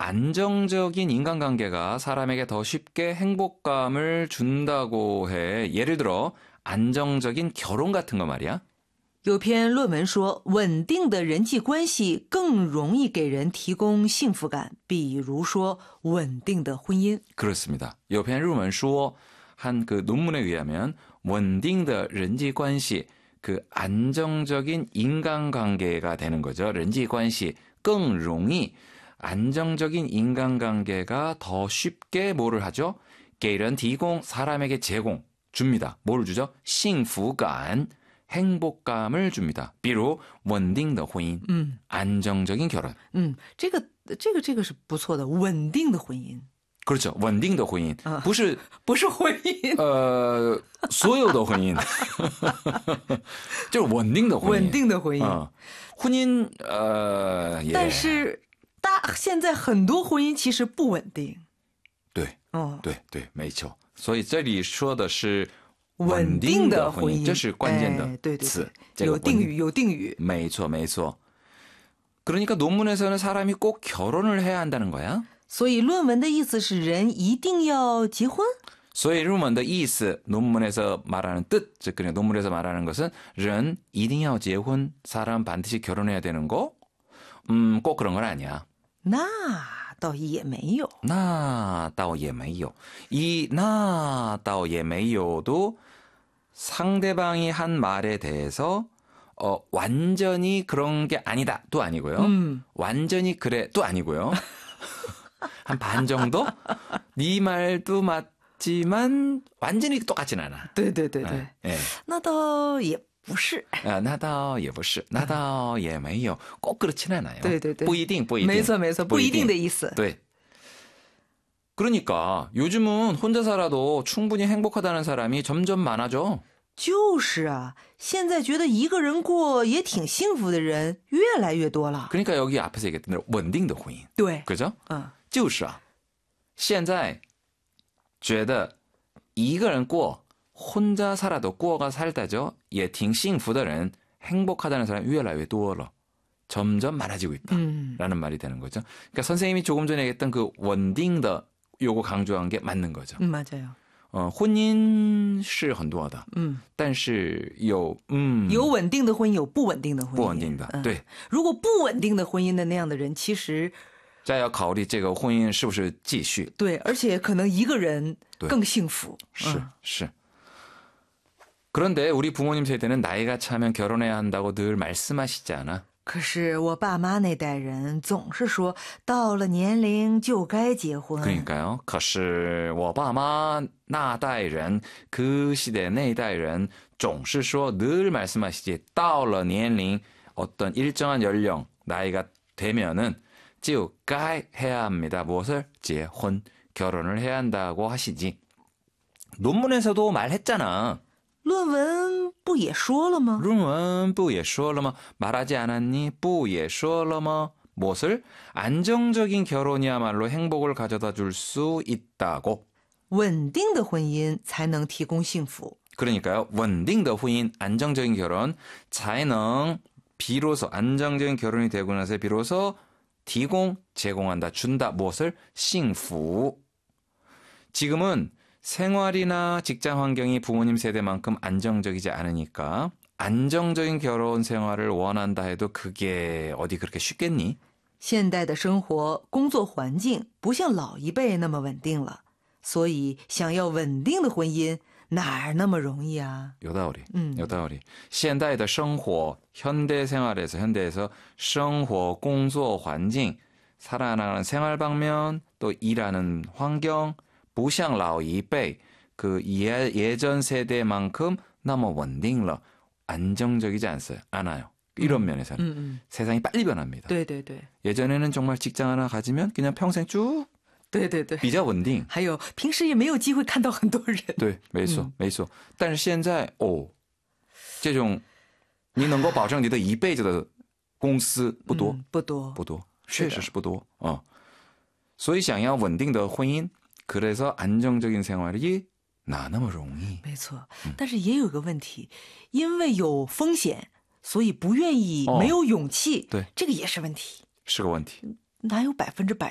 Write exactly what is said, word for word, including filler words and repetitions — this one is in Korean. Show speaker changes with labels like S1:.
S1: 안정적인 인간관계가 사람에게 더 쉽게 행복감을 준다고 해. 예를 들어 안정적인 결혼 같은 거 말이야.
S2: 有篇论文说，稳定的人际关系更容易给人提供幸福感，比如说稳定的婚姻。
S1: 그렇습니다. 有篇论文说 한 그 논문에 의하면 稳定的人际关系 그 안정적인 인간관계가 되는 거죠. 人际关系更容易 안정적인 인간관계가 더 쉽게 뭐를 하죠? 给人提供 사람에게 제공 줍니다. 뭐를 주죠? 幸福感 행복감을 줍니다. 비록 稳定的婚姻
S2: 음.
S1: 안정적인 결혼.
S2: 嗯，这个这个这个是不错的，稳定的婚姻。
S1: 그렇죠. 稳定的婚姻
S2: 어.
S1: 不是
S2: 不是婚姻，
S1: 呃所有的婚姻就是稳定的婚姻。
S2: 稳定的婚姻。
S1: 어.婚姻 呃 예.
S2: 但是大现在很多婚姻其实不稳定。
S1: 对，
S2: 哦，
S1: 对对，没错。所以这里说的是
S2: 稳定的婚姻，
S1: 这是关键的
S2: 哎对对
S1: 词。
S2: 对，有定语，有定语。
S1: 没错没错。 그러니까 논문에서는 사람이 꼭 결혼을 해야 한다는 거야.
S2: 所以论文的意思是人一定要结婚。
S1: 所以 论文的意思 논문에서 말하는 뜻, 즉 그냥 논문에서 말하는 것은 人一定要结婚, 사람 반드시 결혼해야 되는 거? 음, 꼭 그런 건 아니야.
S2: 那倒也没有。
S1: 那倒也没有. 이那倒也没有도 상대방이 한 말에 대해서 어, 완전히 그런 게 아니다 또 아니고요.
S2: 음.
S1: 완전히 그래 또 아니고요. 한 반 정도? 네 말도 맞지만 완전히 똑같진 않아.
S2: 对对对对，
S1: 예.
S2: 那倒也不是。
S1: 아, 那倒也不是,那倒也没有. 꼭 그렇진 않아요.
S2: 对对对，
S1: 不一定,不一定.
S2: 没错没错，不一定的意思。
S1: 네. 그러니까 요즘은 혼자 살아도 충분히 행복하다는 사람이 점점 많아져.
S2: 就是啊，现在觉得一个人过也挺幸福的人越来越多了。
S1: 그러니까 여기 앞에서 얘기했던 대로 稳定的婚姻.
S2: 对，
S1: 그죠?
S2: 嗯，
S1: 就是啊,现在觉得一个人过 혼자 살아도 过가 살다죠. 也挺幸福的人 행복하다는 사람이 越来越多了. 점점 많아지고 있다.
S2: 음.
S1: 라는 말이 되는 거죠. 그러니까 선생님이 조금 전에 얘기했던 그 稳定的 요거 강조한 게 맞는 거죠.
S2: 음, 맞아요.
S1: 어, 婚姻是很多的.
S2: 음.
S1: 但是有, 음,
S2: 有稳定的婚姻，有不稳定的婚姻。
S1: 不稳定的，
S2: 嗯，
S1: 对。
S2: 如果不稳定的婚姻的那样的人，其实
S1: 再要考虑这个婚姻是不是继续。
S2: 对，而且可能一个人更幸福。
S1: 是是。 그런데 우리 부모님 세대는 나이가 차면 결혼해야 한다고 늘 말씀하시지 않아?
S2: 可是我爸妈那代人总是说，到了年龄就该结婚。
S1: 그러니까요. 可是我爸妈那代人, 그 시대那代人总是说, 늘 말씀하시지. 到了年龄, 어떤 일정한 연령, 나이가 되면은 就该 해야 합니다. 무엇을? 结婚, 결혼을 해야 한다고 하시지. 논문에서도 말했잖아.
S2: 论文不也说了吗？
S1: 论文不也说了吗? 말하지 않았니? 不也说了吗? 무엇을? 안정적인 결혼이야말로 행복을 가져다 줄 수 있다고.
S2: 稳定的婚姻才能提供幸福。
S1: 그러니까요. 稳定的婚姻, 안정적인 결혼, 才能 비로소 안정적인 결혼이 되고 나서 비로소 提供, 제공한다, 준다. 무엇을? 幸福. 지금은 생활이나 직장 환경이 부모님 세대만큼 안정적이지 않으니까 안정적인 결혼 생활을 원한다 해도 그게 어디 그렇게 쉽겠니?
S2: 现代的生活工作环境不像老一辈那么稳定了，所以想要稳定的婚姻哪儿那么容易啊？
S1: 요道理.
S2: 음.
S1: 요道理. 现代的生活, 현대 생활에서 현대에서 生活, 工作环境, 살아나가는 생활 방면, 또 일하는 환경, 不像老一辈, 그 예, 예전 세대만큼 너무 稳定了, 안정적이지 않아요. 않아요. 이런
S2: 음.
S1: 면에서는.
S2: 음, 음.
S1: 세상이 빨리 변합니다.
S2: 对对对
S1: 예전에는 정말 직장 하나 가지면 그냥 평생 쭉
S2: 对对对，
S1: 比较稳定。
S2: 还有平时也没有机会看到很多人。
S1: 对，没错，
S2: 嗯
S1: 没错。但是现在哦，这种你能够保证你的一辈子的公司不多，
S2: 嗯、不多，
S1: 不多，
S2: 是的
S1: 确实是不多啊。所以想要稳定的婚姻， 그래서 안정적인 생활이哪那么容易？
S2: 没错，但是也有个问题，因为有风险，所以不愿意，
S1: 哦
S2: 没有勇气，
S1: 对，
S2: 这个也是问题。
S1: 是个问题。
S2: 哪有百分之百